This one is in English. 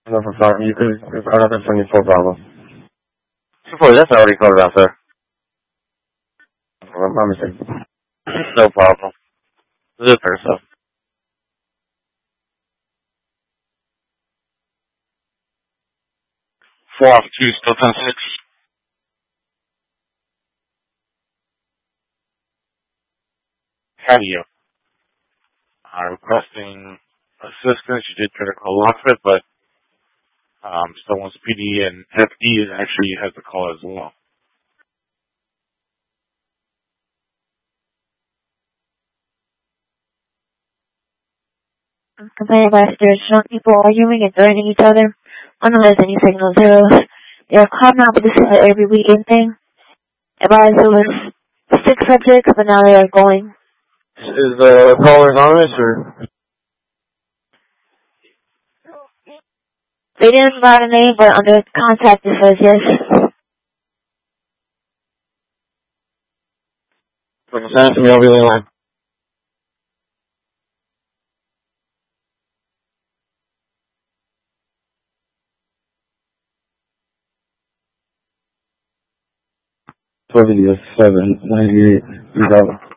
No, for sorry, you could, I got the 24 Bravo. 24, that's already called out, sir. My mistake. No problem. This is so. 4 off 2, still 10-6. How do you? Requesting assistance. You did try to call Lockfit, but still wants PD, and FD actually has the call as well. Complaining by drunk people arguing and threatening each other. Unless any signal zeros. They're coming out with this every weekend thing. Advised it was 6 subjects, but now they are going. Is the caller anonymous or? They didn't provide a name, but under contact it says yes. Send it to me over the line. For video 798.